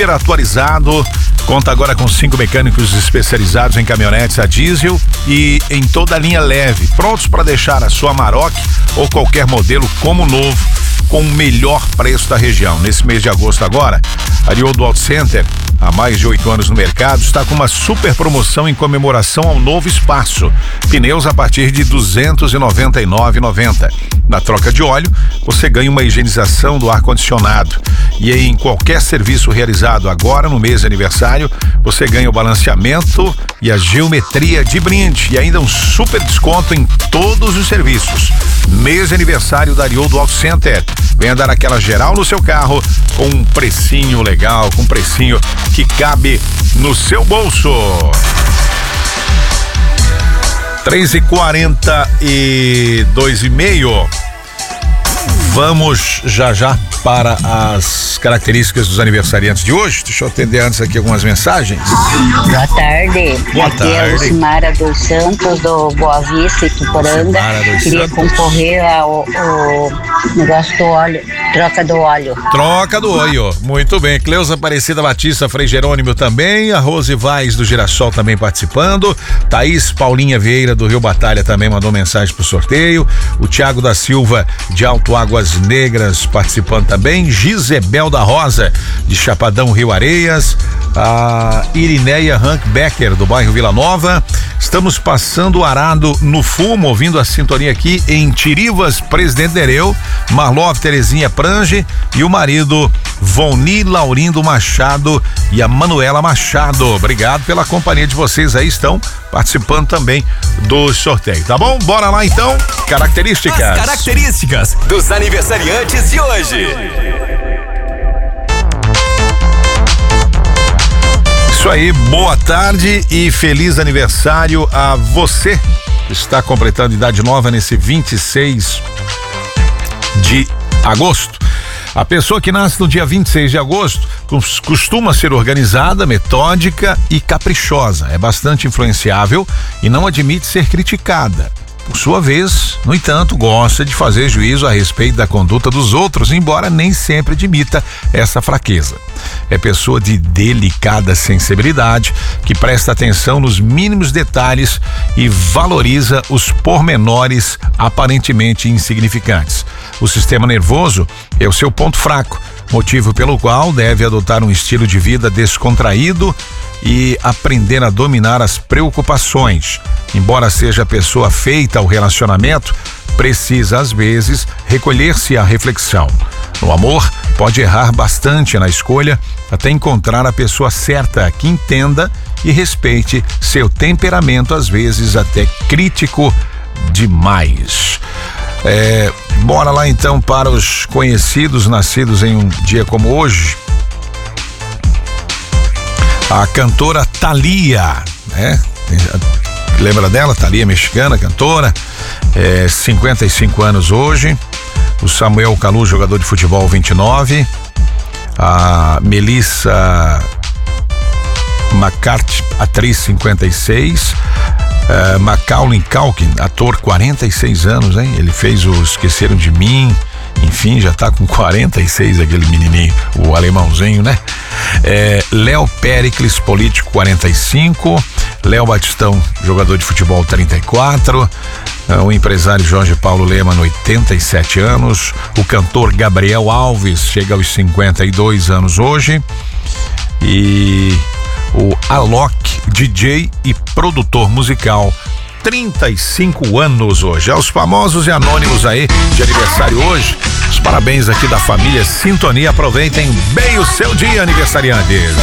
atualizado, conta agora com 5 mecânicos especializados em caminhonetes a diesel e em toda a linha leve, prontos para deixar a sua Amarok ou qualquer modelo como novo, com o melhor preço da região. Nesse mês de agosto agora, a Ariodo Auto Center, há mais de 8 anos no mercado, está com uma super promoção em comemoração ao novo espaço. Pneus a partir de R$ 299,90. Na troca de óleo, você ganha uma higienização do ar-condicionado. E em qualquer serviço realizado agora no mês de aniversário, você ganha o balanceamento e a geometria de brinde e ainda um super desconto em todos os serviços. Mês de aniversário da Ariodo Auto Center. Venha dar aquela geral no seu carro com um precinho legal, com um precinho que cabe no seu bolso. 3h42,5. Vamos já para as características dos aniversariantes de hoje. Deixa eu atender antes aqui algumas mensagens. Boa tarde. Boa aqui tarde. é o Simara dos Santos, do Boa Vista, Ituporanga. Queria concorrer ao negócio do óleo, troca do óleo. Troca do óleo. Muito bem. Cleusa Aparecida Batista, Frei Jerônimo também. A Rose Vaz do Girassol também participando. Thaís Paulinha Vieira do Rio Batalha também mandou mensagem pro sorteio. O Thiago da Silva de Alto Águas Negras participando também. Gisebel da Rosa de Chapadão, Rio Areias. A Irineia Hank Becker do bairro Vila Nova. Estamos passando o arado no fumo, ouvindo a sintonia aqui em Tirivas, Presidente Nereu. Marlov Terezinha Prange e o marido Voni Laurindo Machado e a Manuela Machado. Obrigado pela companhia de vocês aí, estão participando também do sorteio, tá bom? Bora lá então, características. As características dos aniversariantes de hoje. Isso aí, boa tarde e feliz aniversário a você que está completando idade nova nesse 26 de agosto. A pessoa que nasce no dia 26 de agosto costuma ser organizada, metódica e caprichosa. É bastante influenciável e não admite ser criticada. Por sua vez, no entanto, gosta de fazer juízo a respeito da conduta dos outros, embora nem sempre admita essa fraqueza. É pessoa de delicada sensibilidade, que presta atenção nos mínimos detalhes e valoriza os pormenores aparentemente insignificantes. O sistema nervoso é o seu ponto fraco, motivo pelo qual deve adotar um estilo de vida descontraído e aprender a dominar as preocupações. Embora seja pessoa feita ao relacionamento, precisa às vezes recolher-se à reflexão. No amor, pode errar bastante na escolha até encontrar a pessoa certa que entenda e respeite seu temperamento, às vezes até crítico demais. Bora lá então para os conhecidos nascidos em um dia como hoje. A cantora Thalia, né? Lembra dela? Thalia, mexicana, cantora, 55 anos hoje. O Samuel Calu, jogador de futebol, 29. A Melissa McCarthy, atriz, 56. Macaulay Culkin, ator, 46 anos, hein? Ele fez o Esqueceram de Mim. Enfim, já tá com 46 aquele menininho, o alemãozinho, né? Léo Pericles, político, 45. Léo Batistão, jogador de futebol, 34. O empresário Jorge Paulo Leman, 87 anos. O cantor Gabriel Alves chega aos 52 anos hoje. E o Alok, DJ e produtor musical, 35 anos hoje. Aos famosos e anônimos aí de aniversário hoje, os parabéns aqui da família Sintonia. Aproveitem bem o seu dia, aniversariantes.